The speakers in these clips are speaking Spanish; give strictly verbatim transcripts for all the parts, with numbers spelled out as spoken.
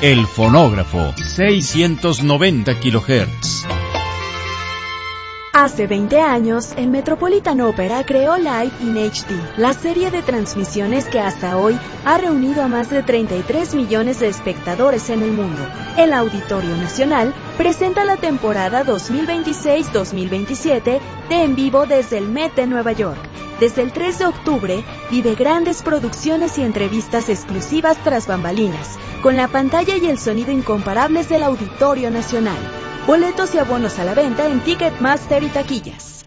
El fonógrafo, seiscientos noventa kilohertz. Hace veinte años, el Metropolitan Opera creó Live in H D, la serie de transmisiones que hasta hoy ha reunido a más de treinta y tres millones de espectadores en el mundo. El Auditorio Nacional presenta la temporada dos mil veintiséis dos mil veintisiete de En Vivo desde el Met de Nueva York. Desde el tres de octubre, vive grandes producciones y entrevistas exclusivas tras bambalinas, con la pantalla y el sonido incomparables del Auditorio Nacional. Boletos y abonos a la venta en Ticketmaster y taquillas.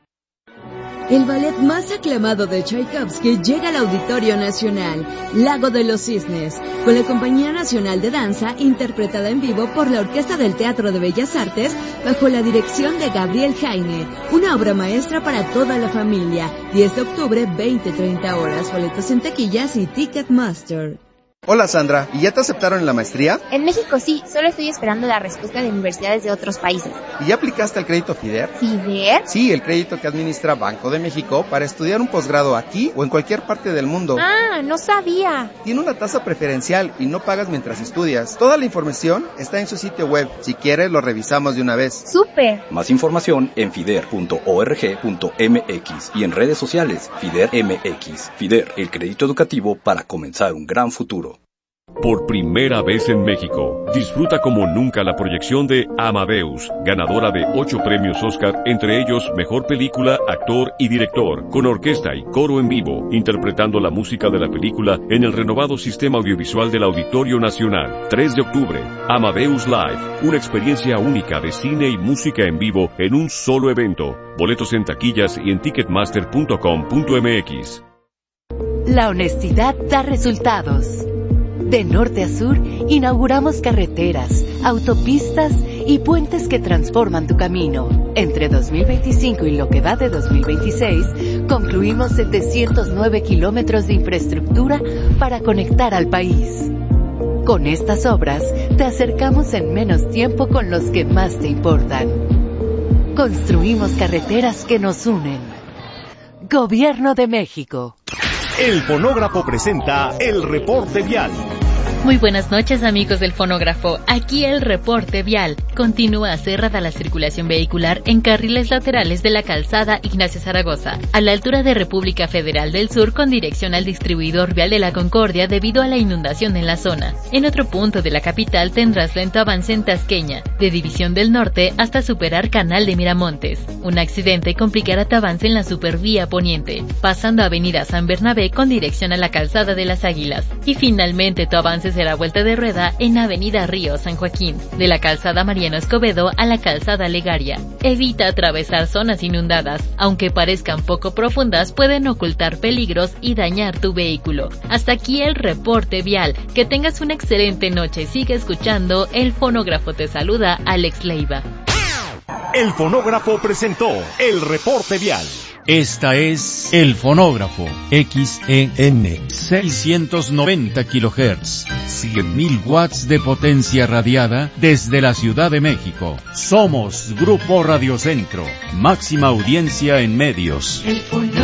El ballet más aclamado de Tchaikovsky llega al Auditorio Nacional, Lago de los Cisnes, con la Compañía Nacional de Danza, interpretada en vivo por la Orquesta del Teatro de Bellas Artes, bajo la dirección de Gabriel Heine, una obra maestra para toda la familia. diez de octubre, veinte a treinta horas, boletos en taquillas y Ticketmaster. Hola Sandra, ¿y ya te aceptaron en la maestría? En México sí, solo estoy esperando la respuesta de universidades de otros países. ¿Y ya aplicaste al crédito FIDER? ¿FIDER? Sí, el crédito que administra Banco de México para estudiar un posgrado aquí o en cualquier parte del mundo. Ah, no sabía. Tiene una tasa preferencial y no pagas mientras estudias. Toda la información está en su sitio web. Si quieres, lo revisamos de una vez. ¡Súper! Más información en fider punto org punto m x y en redes sociales FIDER M X. FIDER, el crédito educativo para comenzar un gran futuro. Por primera vez en México, disfruta como nunca la proyección de Amadeus, ganadora de ocho premios Oscar, entre ellos Mejor Película, Actor y Director, con orquesta y coro en vivo, interpretando la música de la película en el renovado sistema audiovisual del Auditorio Nacional. tres de octubre, Amadeus Live, una experiencia única de cine y música en vivo en un solo evento. Boletos en taquillas y en ticketmaster punto com punto m x. La honestidad da resultados. De norte a sur, inauguramos carreteras, autopistas y puentes que transforman tu camino. Entre dos mil veinticinco y lo que va de dos mil veintiséis, concluimos setecientos nueve kilómetros de infraestructura para conectar al país. Con estas obras, te acercamos en menos tiempo con los que más te importan. Construimos carreteras que nos unen. Gobierno de México. El fonógrafo presenta el reporte vial. Muy buenas noches, amigos del fonógrafo. Aquí el reporte vial. Continúa cerrada la circulación vehicular en carriles laterales de la calzada Ignacio Zaragoza, a la altura de República Federal del Sur, con dirección al distribuidor vial de la Concordia debido a la inundación en la zona. En otro punto de la capital tendrás lento avance en Tasqueña, de División del Norte hasta superar Canal de Miramontes. Un accidente complicará tu avance en la supervía poniente, pasando a Avenida San Bernabé con dirección a la calzada de las Águilas. Y finalmente tu avance será vuelta de rueda en Avenida Río San Joaquín, de la calzada Mariano Escobedo a la calzada Legaria. Evita atravesar zonas inundadas, aunque parezcan poco profundas, pueden ocultar peligros y dañar tu vehículo. Hasta aquí el reporte vial. Que tengas una excelente noche. Sigue escuchando El Fonógrafo. Te saluda Alex Leiva. El fonógrafo presentó el reporte vial. Esta es El Fonógrafo, X E N, seiscientos noventa kilohertz, cien mil watts de potencia radiada desde la Ciudad de México. Somos Grupo Radio Centro, máxima audiencia en medios. El Fonógrafo.